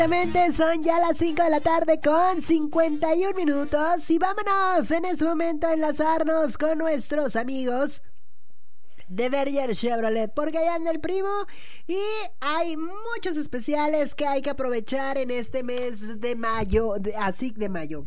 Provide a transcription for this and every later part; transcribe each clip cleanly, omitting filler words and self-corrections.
Exactamente, son ya las 5 de la tarde con 51 minutos y vámonos en este momento a enlazarnos con nuestros amigos de Berger Chevrolet, porque allá anda el primo y hay muchos especiales que hay que aprovechar en este mes de mayo, así de mayo.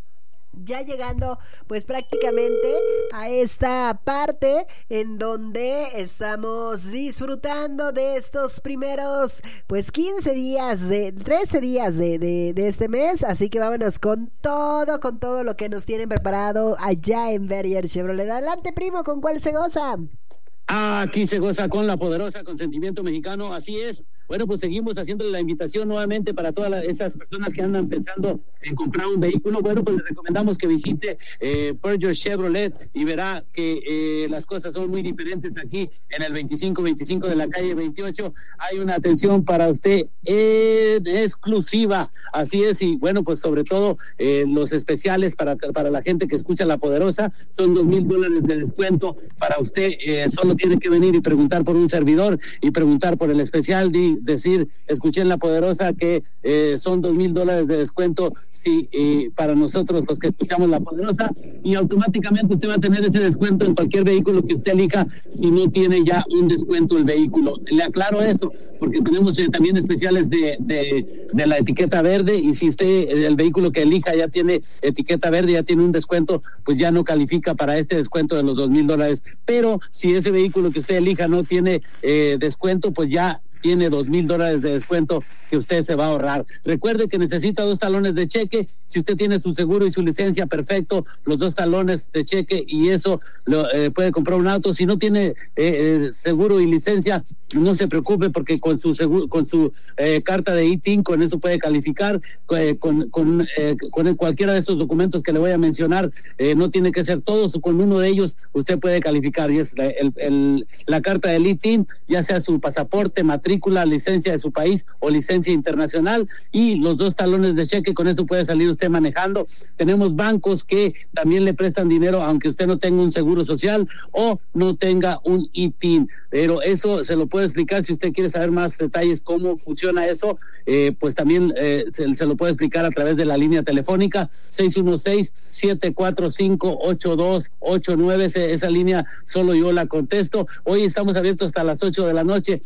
Ya llegando pues prácticamente a esta parte en donde estamos disfrutando de estos primeros pues 15 días, 13 días de este mes, así que vámonos con todo lo que nos tienen preparado allá en Berger Chevrolet. Adelante primo, ¿con cuál se goza? Aquí se goza con la poderosa, con sentimiento mexicano, así es. Bueno, pues seguimos haciéndole la invitación nuevamente para todas esas personas que andan pensando en comprar un vehículo. Bueno, pues les recomendamos que visite Berger Chevrolet y verá que las cosas son muy diferentes aquí en el 2525 de la calle 28. Hay una atención para usted exclusiva, así es. Y bueno, pues sobre todo los especiales para la gente que escucha La Poderosa son $2,000 de descuento para usted. Solo tiene que venir y preguntar por un servidor y preguntar por el especial decir, escuché en La Poderosa que son $2,000 de descuento para nosotros los que escuchamos La Poderosa, y automáticamente usted va a tener ese descuento en cualquier vehículo que usted elija si no tiene ya un descuento el vehículo. Le aclaro esto porque tenemos también especiales de la etiqueta verde, y si usted el vehículo que elija ya tiene etiqueta verde, ya tiene un descuento, pues ya no califica para este descuento de los $2,000. Pero si ese vehículo que usted elija no tiene descuento, pues ya tiene $2,000 de descuento que usted se va a ahorrar. Recuerde que necesita 2 talones de cheque. Si usted tiene su seguro y su licencia, perfecto, los 2 talones de cheque y eso puede comprar un auto. Si no tiene seguro y licencia, no se preocupe, porque con su seguro, con su carta de ITIN, con eso puede calificar. Con cualquiera de estos documentos que le voy a mencionar, no tiene que ser todos, con uno de ellos usted puede calificar, y es la carta del ITIN, ya sea su pasaporte, matrícula, licencia de su país o licencia internacional, y los 2 talones de cheque. Con eso puede salir usted manejando. Tenemos bancos que también le prestan dinero aunque usted no tenga un seguro social o no tenga un ITIN, pero eso se lo puedo explicar. Si usted quiere saber más detalles cómo funciona eso, pues también se lo puedo explicar a través de la línea telefónica 616-745-8289. Esa línea solo yo la contesto. Hoy estamos abiertos hasta las 8 de la noche.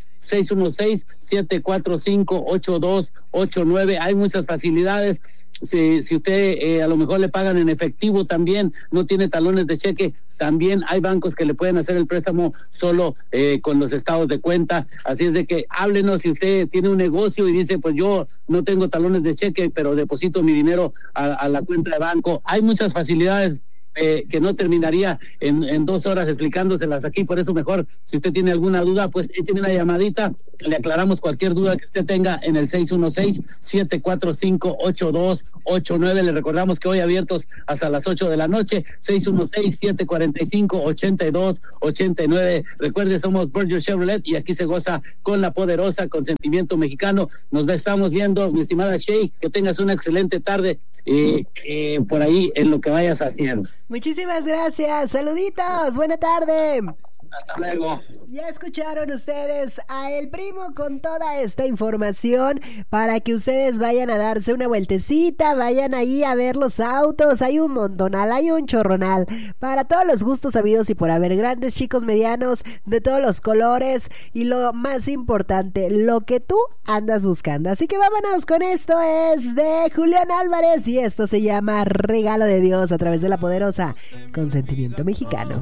616-745-8289. Hay muchas facilidades. Si usted a lo mejor le pagan en efectivo, también no tiene talones de cheque, también hay bancos que le pueden hacer el préstamo solo con los estados de cuenta. Así es de que háblenos si usted tiene un negocio y dice, pues yo no tengo talones de cheque, pero deposito mi dinero a la cuenta de banco. Hay muchas facilidades que no terminaría en 2 horas explicándoselas aquí. Por eso mejor, si usted tiene alguna duda, pues écheme una llamadita, le aclaramos cualquier duda que usted tenga en el 616-745-8289. Le recordamos que hoy abiertos hasta las 8 de la noche. 616-745-8289. Recuerde, somos Berger Chevrolet y aquí se goza con La Poderosa, con sentimiento mexicano. Estamos viendo, mi estimada Shay, que tengas una excelente tarde por ahí en lo que vayas haciendo. Muchísimas gracias, saluditos, buena tarde. Hasta luego. Ya escucharon ustedes a el primo con toda esta información para que ustedes vayan a darse una vueltecita, vayan ahí a ver los autos. Hay un montonal, hay un chorronal para todos los gustos habidos y por haber, grandes, chicos, medianos, de todos los colores, y lo más importante, lo que tú andas buscando. Así que vámonos con esto. Es de Julián Álvarez y esto se llama Regalo de Dios a través de La Poderosa, con sentimiento mexicano.